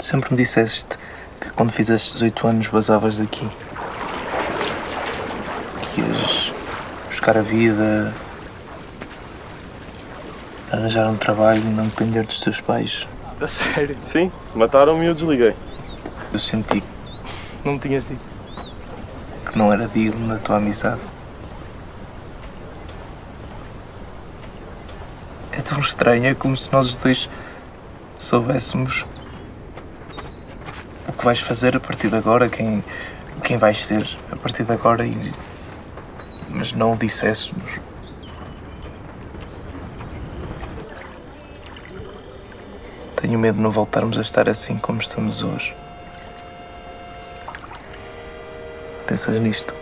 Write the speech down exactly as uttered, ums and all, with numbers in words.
sempre me disseste que quando fizeste dezoito anos basavas daqui. Que ias buscar a vida, arranjar um trabalho e não depender dos teus pais. A sério? Sim, mataram-me e eu desliguei. Eu senti Não me tinhas dito. que não era digno da tua amizade. É tão estranho, é como se nós os dois soubéssemos o que vais fazer a partir de agora, quem, quem vais ser a partir de agora, e, mas não o disséssemos. Tenho medo de não voltarmos a estar assim como estamos hoje. Pensas nisto?